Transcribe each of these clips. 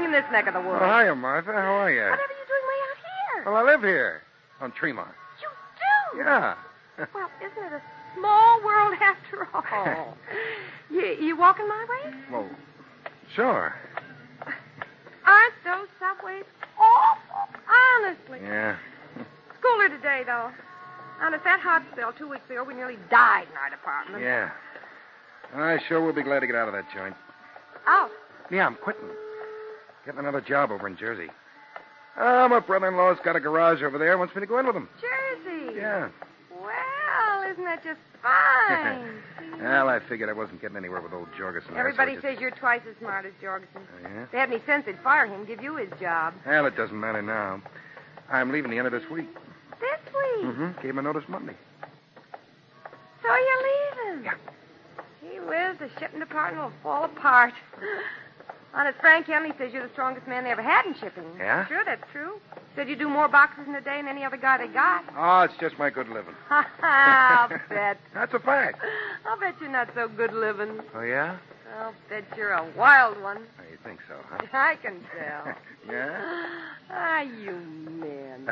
in this neck of the woods. Oh, hiya, Martha. How are you? Whatever are you doing way out here? Well, I live here on Tremont. You do? Yeah. Well, isn't it a small world after all? you walking my way? Well, sure. Aren't those subways awful? Honestly. Yeah. Cooler today, though. Honest, that hot spell 2 weeks ago, we nearly died in our department. Yeah. I sure will be glad to get out of that joint. Out? Yeah, I'm quitting. Getting another job over in Jersey. My brother-in-law's got a garage over there. Wants me to go in with him. Jersey? Yeah. Well, isn't that just fine? Well, I figured I wasn't getting anywhere with old Jorgensen. Everybody says you're twice as smart as Jorgensen. Oh, yeah? If they had any sense, they'd fire him, give you his job. Well, it doesn't matter now. I'm leaving the end of this week. This week? Mm-hmm. Gave him a notice Monday. So you're leaving? Yeah. Gee whiz, the shipping department will fall apart. Honest, Frank Henley says you're the strongest man they ever had in shipping. Yeah? Sure, that's true. Said you do more boxes in a day than any other guy they got. Oh, it's just my good living. I'll bet. That's a fact. I'll bet you're not so good living. Oh, yeah? I'll bet you're a wild one. Oh, you think so, huh? I can tell. Yeah? Ah, you men.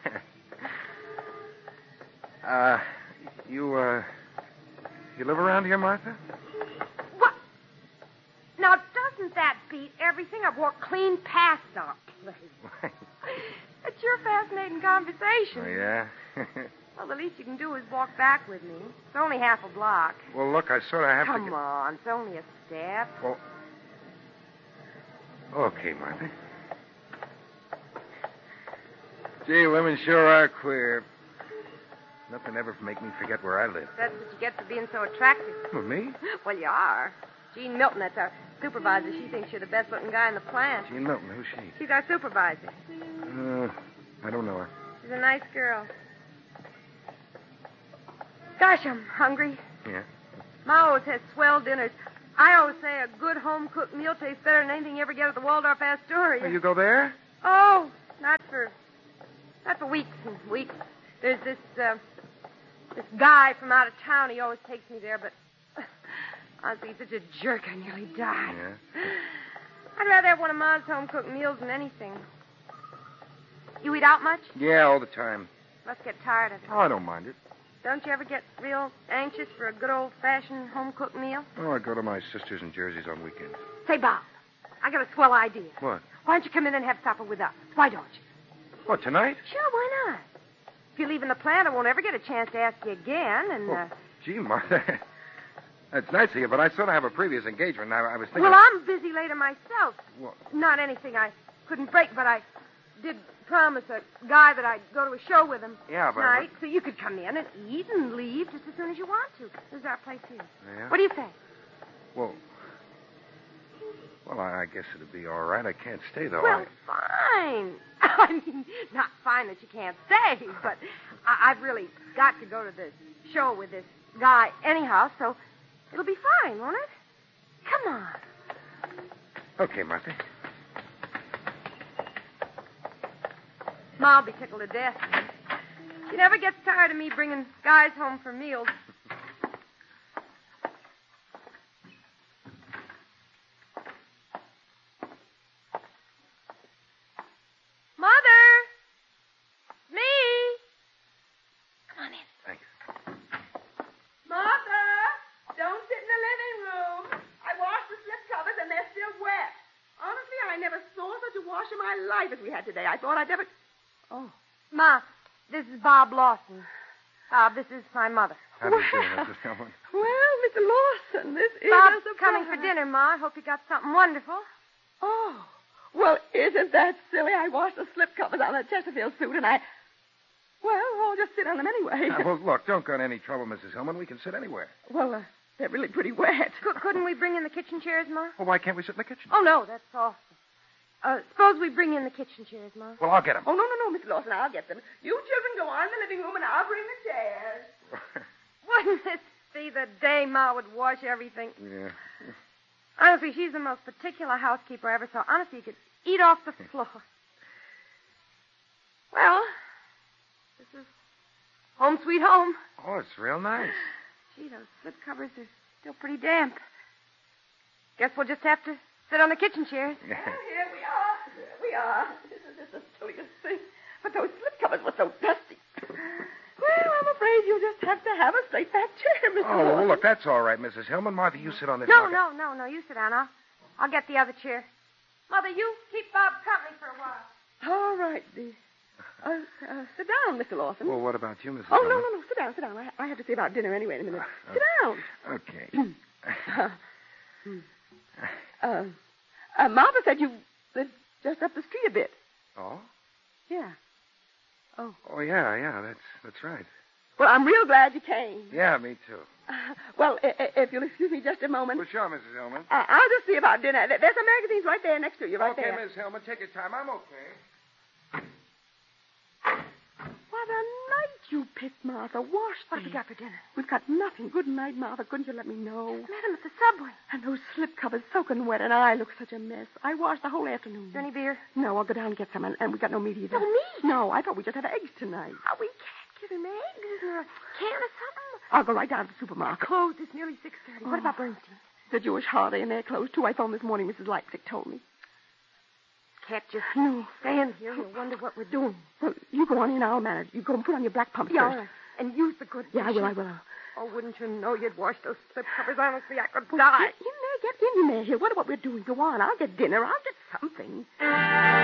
You live around here, Martha? What? Now, doesn't that beat everything? I've walked clean past our place. It's your fascinating conversation. Oh, yeah? Well, the least you can do is walk back with me. It's only half a block. Well, look, I sort of have to... Come on, it's only a step. Well... Okay, Martha. Gee, women sure are queer. Nothing ever make me forget where I live. That's what you get for being so attractive. Well, me? Well, you are. Jean Milton, that's our supervisor. She thinks you're the best-looking guy in the plant. Jean Milton, who's she? She's our supervisor. I don't know her. She's a nice girl. Gosh, I'm hungry. Yeah? Ma always has swell dinners. I always say a good home-cooked meal tastes better than anything you ever get at the Waldorf Astoria. Oh, you go there? Oh, not for weeks and weeks. There's this guy from out of town. He always takes me there, but honestly, he's such a jerk, I nearly died. Yeah? I'd rather have one of Ma's home-cooked meals than anything. You eat out much? Yeah, all the time. Must get tired of it. Oh, I don't mind it. Don't you ever get real anxious for a good old-fashioned home-cooked meal? Oh, I go to my sister's in Jersey's on weekends. Say, Bob, I got a swell idea. What? Why don't you come in and have supper with us? Why don't you? What, tonight? Sure, why not? If you leave in the plant, I won't ever get a chance to ask you again, and, Oh, gee, Martha. That's nice of you, but I sort of have a previous engagement. Now, I was thinking... Well, I'm busy later myself. What? Not anything I couldn't break, but I did promise a guy that I'd go to a show with him tonight, so you could come in and eat and leave just as soon as you want to. There's our place here. Yeah? What do you say? Well, I guess it'd be all right. I can't stay, though. Well, fine. I mean, not fine that you can't stay, but I've really got to go to the show with this guy anyhow, so it'll be fine, won't it? Come on. Okay, Martha. Ma'll be tickled to death. She never gets tired of me bringing guys home for meals. Mother! Me! Come on in. Thanks. Martha, don't sit in the living room. I washed the slip covers and they're still wet. Honestly, I never saw such a wash in my life as we had today. I thought I'd never... Oh. Ma, this is Bob Lawson. Bob, this is my mother. How do you do, Mrs. Hellman? Well, Mr. Lawson, this is Bob's a surprise. coming for dinner, Ma. I hope you got something wonderful. Oh. Well, isn't that silly? I washed the slip covers on the Chesterfield suit and Well, I'll just sit on them anyway. Well, look, don't go to any trouble, Mrs. Hellman. We can sit anywhere. Well, they're really pretty wet. Couldn't we bring in the kitchen chairs, Ma? Well, why can't we sit in the kitchen? Oh, no, that's awful. Suppose we bring in the kitchen chairs, Ma. Well, I'll get them. Oh, no, Mr. Lawson, I'll get them. You children go on in the living room and I'll bring the chairs. Wouldn't this be the day Ma would wash everything? Yeah. Honestly, she's the most particular housekeeper I ever saw. Honestly, you could eat off the floor. Well, this is home sweet home. Oh, it's real nice. Gee, those slip covers are still pretty damp. Guess we'll just have to sit on the kitchen chairs. Yeah. Here we are. we are. Isn't this the silliest thing? But those slip covers were so dusty. Well, I'm afraid you'll just have to have a straight back chair, Mr. Oh, well, Lawson. look, that's all right, Mrs. Hillman. Martha, you sit on this No, bucket. no. You sit down. I'll get the other chair. Mother, you keep Bob company for a while. All right, dear. Sit down, Mr. Lawson. Well, what about you, Mrs. Oh, Hillman? no. Sit down. I have to see about dinner anyway in a minute. Sit down. Okay. Martha said you lived just up the street a bit. Oh? Yeah. Oh. Oh, yeah, that's right. Well, I'm real glad you came. Yeah, me too. Well, if you'll excuse me just a moment. Well, sure, Mrs. Hillman. I'll just see about dinner. There's some magazines right there next to you, right okay, there. Miss Hillman, take your time. I'm okay. What a night you picked, Martha. Wash What have you got for dinner? We've got nothing. Good night, Martha. Couldn't you let me know? Met him at the subway. And those slip covers soaking wet, and I look such a mess. I washed the whole afternoon. Is there any beer? No, I'll go down and get some, and we got no meat either. No meat? No, I thought we just had eggs tonight. Oh, we can't give him eggs. Isn't there a can or something? I'll go right down to the supermarket. Closed. It's nearly 6:30. What about Bernstein? The Jewish holiday, and they're closed, too. I phoned this morning. Mrs. Leipzig told me. Can't just No. stand here and wonder what we're doing. Well, you go on in. I'll manage. You go and put on your black pumps Yeah, all first. right. And use the good Yeah, I will. dishes. Oh, wouldn't you know you'd wash those slip covers? Honestly, I could die. Get in there. Get in there. Here, what we're doing. Go on. I'll get dinner. I'll get something.